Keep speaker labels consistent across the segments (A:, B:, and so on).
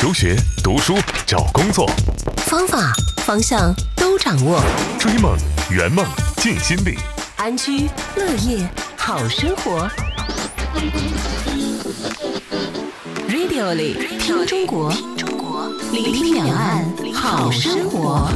A: 求学、读书、找工作，
B: 方法、方向都掌握。
A: 追梦、圆梦、尽心力，
B: 安居乐业，好生活。Radio 里听中国，聆听两岸好生活。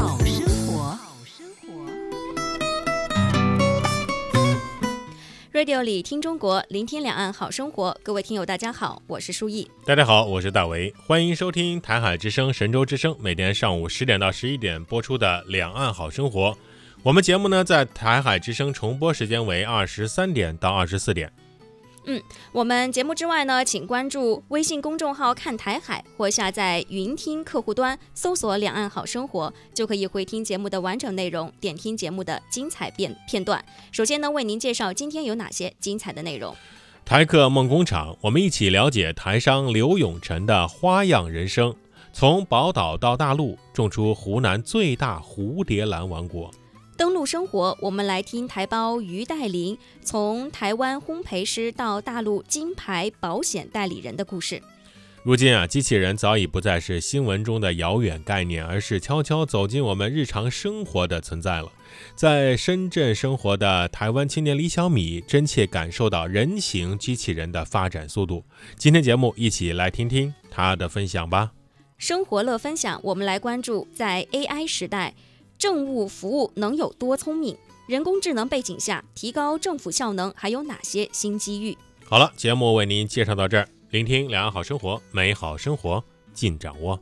C: Radio 里听中国，聆听两岸好生活。各位听友大家好，我是舒毅。
D: 大家好，我是大为，欢迎收听台海之声、神州之声每天上午10点到11点播出的两岸好生活。我们节目呢，在台海之声重播时间为23点到24点。
C: 我们节目之外呢，请关注微信公众号看台海，或下载云听客户端搜索两岸好生活，就可以回听节目的完整内容，点听节目的精彩片段。首先呢，为您介绍今天有哪些精彩的内容。
D: 台客梦工厂，我们一起了解台商刘永成的花样人生，从宝岛到大陆，种出湖南最大蝴蝶兰王国。
C: 登陆生活，我们来听台胞于代林从台湾烘焙师到大陆金牌保险代理人的故事。
D: 如今机器人早已不再是新闻中的遥远概念，而是悄悄走进我们日常生活的存在了。在深圳生活的台湾青年李小米真切感受到人形机器人的发展速度。今天节目一起来听听他的分享吧。
C: 生活乐分享，我们来关注在 AI 时代，政务服务能有多聪明？人工智能背景下，提高政府效能还有哪些新机遇？
D: 好了，节目为您介绍到这儿，聆听两岸好生活，美好生活尽掌握。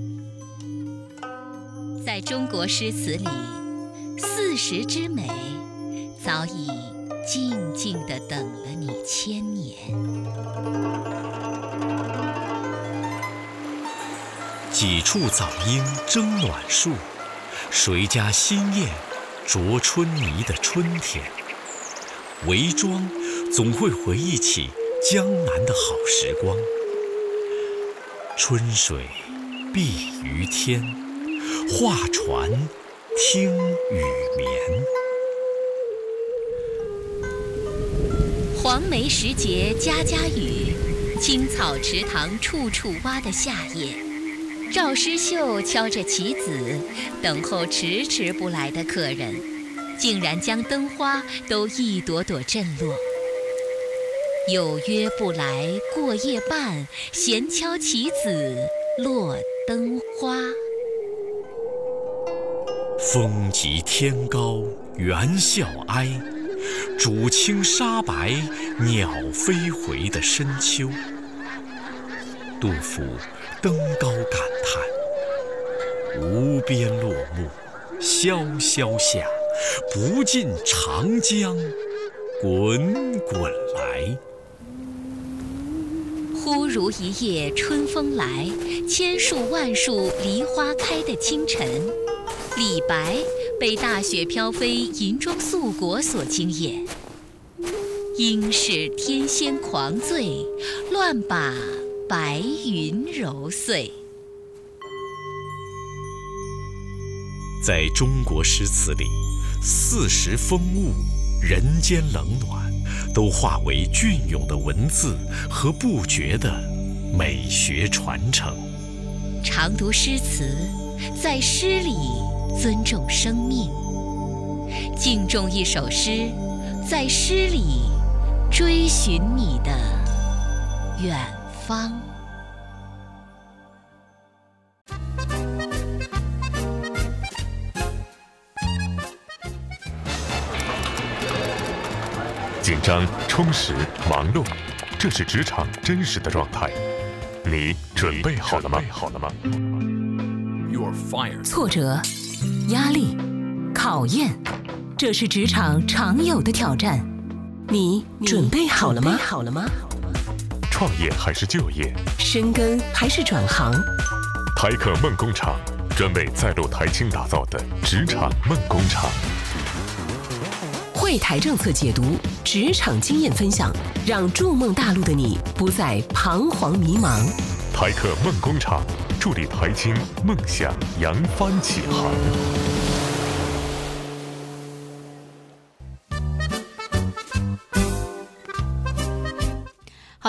E: 在中国诗词里，40之美早已静静地等了你1000年。
F: 几处早莺争暖树，谁家新燕啄春泥的春天。韦庄总会回忆起江南的好时光，春水碧于天，画船听雨眠。
E: 黄梅时节家家雨，青草池塘处处蛙的夏夜，赵诗绣敲着棋子，等候迟迟不来的客人，竟然将灯花都一朵朵震落。有约不来过夜半，闲敲棋子落灯花。
F: 风急天高猿啸哀，渚清沙白鸟飞回的深秋。杜甫登高感叹，无边落木萧萧下，不尽长江滚滚来。
E: 忽如一夜春风来，千树万树梨花开的清晨，李白被大雪飘飞银装素裹所惊艳。应是天仙狂醉，乱把白云揉碎。
F: 在中国诗词里，40风物、人间冷暖，都化为隽永的文字和不绝的美学传承。
E: 常读诗词，在诗里尊重生命；敬重一首诗，在诗里追寻你的远方。
A: 紧张、充实、忙碌，这是职场真实的状态。你准备好了吗？
B: 挫折、压力、考验，这是职场常有的挑战。你准备好了吗？
A: 创业还是就业？
B: 深耕还是转行？
A: 台客梦工厂，专为在陆台青打造的职场梦工厂。
B: 惠台政策解读，职场经验分享，让筑梦大陆的你不再彷徨迷茫。
A: 台客梦工厂，助力台青梦想扬帆起航。
C: 好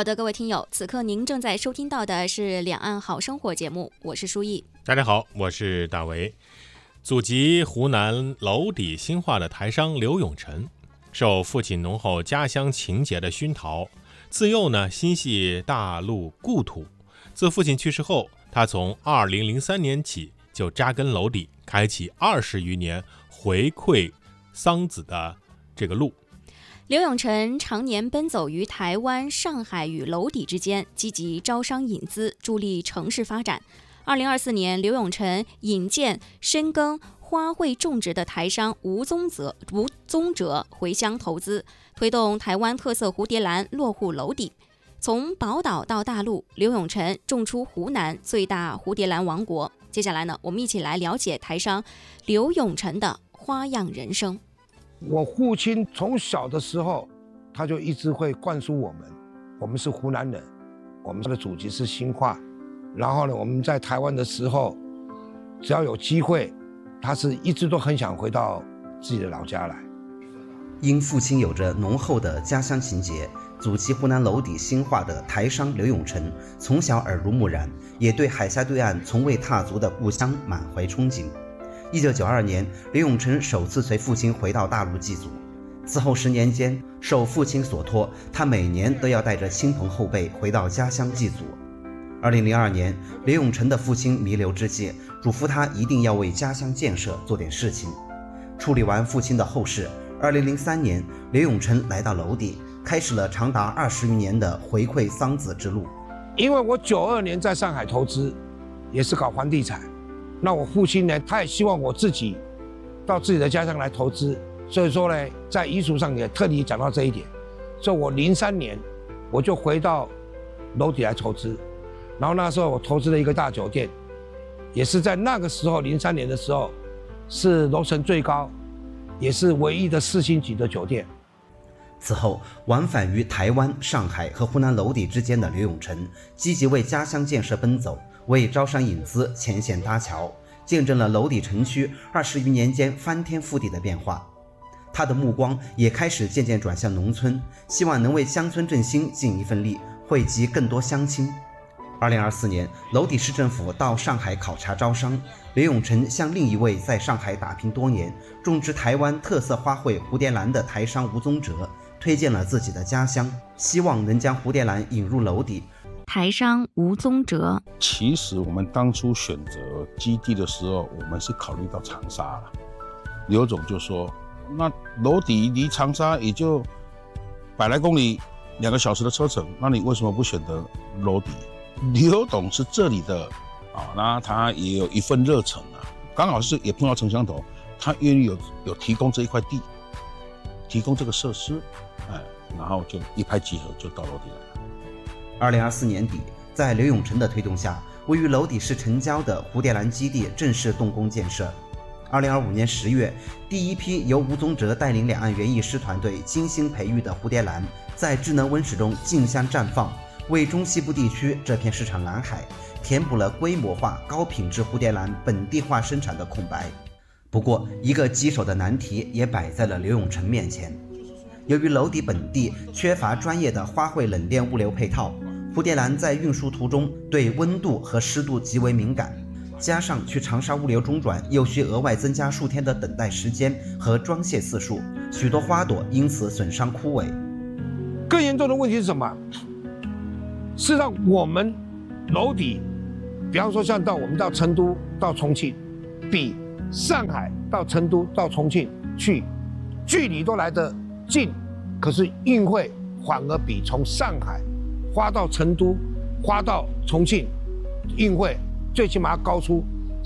C: 好的，各位听友，此刻您正在收听到的是两岸好生活节目，我是舒毅。
D: 大家好，我是大为。祖籍湖南娄底兴化的台商刘永成，受父亲浓厚家乡情结的熏陶，自幼呢心系大陆故土。自父亲去世后，他从2003年起就扎根娄底，开启20余年回馈桑梓的这个路。
C: 刘永成常年奔走于台湾、上海与娄底之间，积极招商引资，助力城市发展。2024年，刘永成引荐深耕花卉种植的台商吴宗哲回乡投资，推动台湾特色蝴蝶兰落户娄底。从宝岛到大陆，刘永成种出湖南最大蝴蝶兰王国。接下来呢，我们一起来了解台商刘永成的花样人生。
G: 我父亲从小的时候，他就一直会灌输我们是湖南人，我们的祖籍是兴化。然后呢，我们在台湾的时候，只要有机会，他是一直都很想回到自己的老家来。
H: 因父亲有着浓厚的家乡情结，祖籍湖南娄底兴化的台商刘永成从小耳濡目染，也对海峡对岸从未踏足的故乡满怀憧憬。1992年，刘永成首次随父亲回到大陆祭祖。此后10年间，受父亲所托，他每年都要带着亲朋后辈回到家乡祭祖。2002年，刘永成的父亲弥留之际，嘱咐他一定要为家乡建设做点事情。处理完父亲的后事，2003年，刘永成来到娄底，开始了长达20余年的回馈桑梓之路。
G: 因为我92年在上海投资，也是搞房地产，那我父亲呢，他也希望我自己到自己的家乡来投资，所以说呢，在遗嘱上也特地讲到这一点。所以我03年我就回到娄底来投资。然后那时候我投资了一个大酒店，也是在那个时候03年的时候，是楼层最高，也是唯一的4星级的酒店。
H: 此后，往返于台湾、上海和湖南娄底之间的刘永成，积极为家乡建设奔走，为招商引资牵线搭桥，见证了娄底城区20余年间翻天覆地的变化。他的目光也开始渐渐转向农村，希望能为乡村振兴尽一份力，惠及更多乡亲。2024年，娄底市政府到上海考察招商，刘永成向另一位在上海打拼多年、种植台湾特色花卉蝴蝶兰的台商吴宗哲推荐了自己的家乡，希望能将蝴蝶兰引入娄底。
C: 台商吴宗哲，
I: 其实我们当初选择基地的时候，我们是考虑到长沙了。刘总就说，那娄底离长沙也就100来公里，2个小时的车程，那你为什么不选择娄底？刘董是这里的那他也有一份热忱刚好是也碰到城乡头，他愿意有提供这一块地，提供这个设施，然后就一拍即合，就到娄底来了。
H: 2024年底，在刘永成的推动下，位于娄底市城郊的蝴蝶兰基地正式动工建设。2025年10月，第一批由吴宗哲带领两岸园艺师团队精心培育的蝴蝶兰，在智能温室中竞相绽放，为中西部地区这片市场蓝海填补了规模化高品质蝴蝶兰本地化生产的空白。不过，一个棘手的难题也摆在了刘永成面前。由于娄底本地缺乏专业的花卉冷链物流配套，蝴蝶兰在运输途中对温度和湿度极为敏感，加上去长沙物流中转又需额外增加数天的等待时间和装卸次数，许多花朵因此损伤枯萎。
G: 更严重的问题是什么？是让我们娄底，比方说像我们到成都到重庆，比上海到成都到重庆去距离都来得近，可是运费反而比从上海花到成都花到重庆运费最起码要高出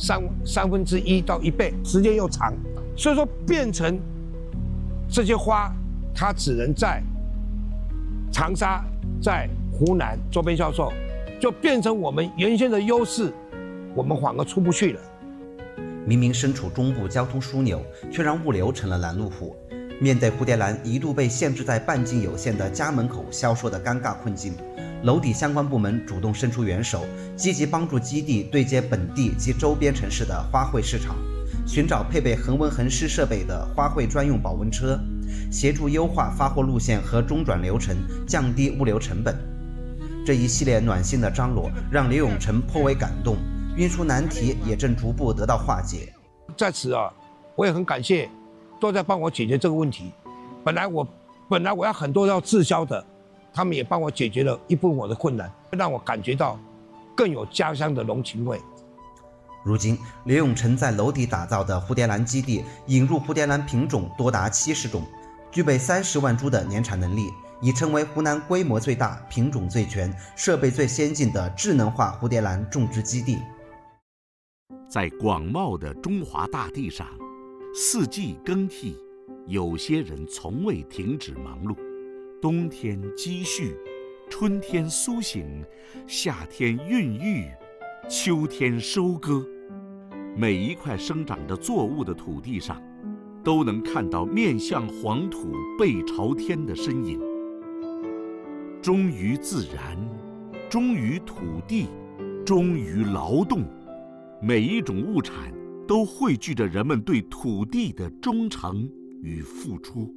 G: 1/3到1倍，时间又长，所以说变成这些花它只能在长沙、在湖南周边销售，就变成我们原先的优势，我们反而出不去了。
H: 明明身处中部交通枢纽，却让物流成了拦路虎。面对蝴蝶兰一度被限制在半径有限的家门口销售的尴尬困境，娄底相关部门主动伸出援手，积极帮助基地对接本地及周边城市的花卉市场，寻找配备恒温恒湿设备的花卉专用保温车，协助优化发货路线和中转流程，降低物流成本。 这一系列暖心的张罗让刘永成颇为感动，运输难题也正逐步得到化解。
G: 在此我也很感谢，都在帮我解决这个问题。本来我要很多要滞销的，他们也帮我解决了一部分我的困难，让我感觉到更有家乡的浓情味。
H: 如今，刘永成在娄底打造的蝴蝶兰基地引入蝴蝶兰品种多达70种，具备30万株的年产能力，已成为湖南规模最大、品种最全、设备最先进的智能化蝴蝶兰种植基地。
J: 在广袤的中华大地上，四季更替，有些人从未停止忙碌。冬天积蓄，春天苏醒，夏天孕育，秋天收割。每一块生长着作物的土地上，都能看到面向黄土背朝天的身影。忠于自然，忠于土地，忠于劳动，每一种物产都汇聚着人们对土地的忠诚与付出。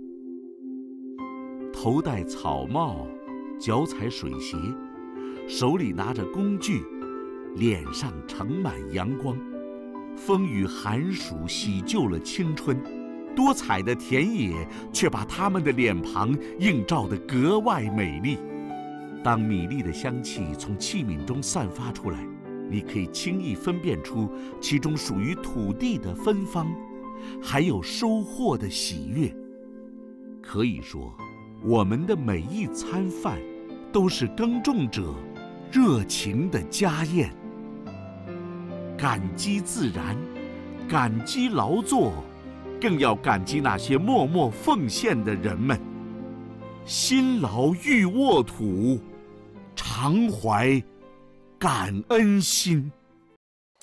J: 头戴草帽，脚踩水鞋，手里拿着工具，脸上盛满阳光。风雨寒暑洗旧了青春，多彩的田野却把他们的脸庞映照得格外美丽。当米粒的香气从器皿中散发出来，你可以轻易分辨出其中属于土地的芬芳，还有收获的喜悦。可以说，我们的每一餐饭都是耕种者热情的家宴。感激自然，感激劳作，更要感激那些默默奉献的人们。辛劳育沃土，常怀感恩心。